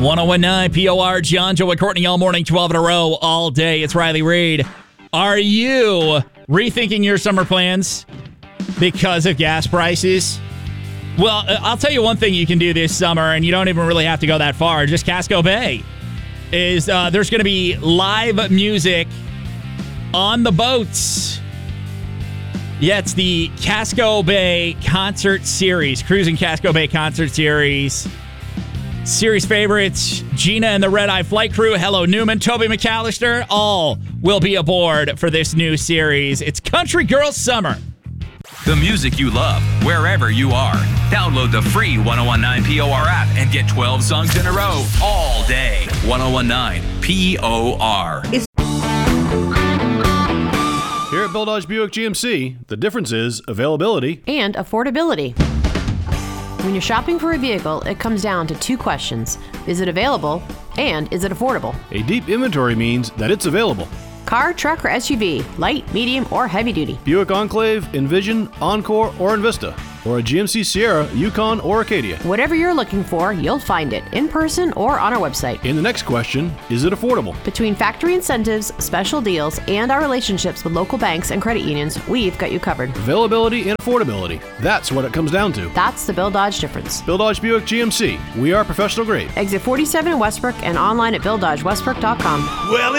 1019 POR, John, Joe, and Courtney all morning, 12 in a row, all day. It's Riley Reid. Are you rethinking your summer plans because of gas prices? Well, I'll tell you one thing you can do this summer, and you don't even really have to go that far. Just Casco Bay. There's going to be live music on the boats. Yeah, it's the Casco Bay Concert Series, Cruising Casco Bay Concert Series. Series favorites, Gina and the Red Eye Flight Crew, Hello Newman, Toby McAllister, all will be aboard for this new series. It's Country Girl Summer. The music you love, wherever you are. Download the free 1019 POR app and get 12 songs in a row all day. 1019 POR. Here at Bill Dodge Buick GMC, the difference is availability and affordability. When you're shopping for a vehicle, it comes down to two questions. Is it available? And is it affordable? A deep inventory means that it's available. Car, truck, or SUV, light, medium, or heavy duty. Buick Enclave, Envision, Encore, or Envista. Or a GMC Sierra, Yukon, or Acadia. Whatever you're looking for, you'll find it in person or on our website. In the next question, is it affordable? Between factory incentives, special deals, and our relationships with local banks and credit unions, we've got you covered. Availability and affordability. That's what it comes down to. That's the Bill Dodge difference. Bill Dodge Buick GMC. We are professional grade. Exit 47 in Westbrook and online at BillDodgeWestbrook.com. Well,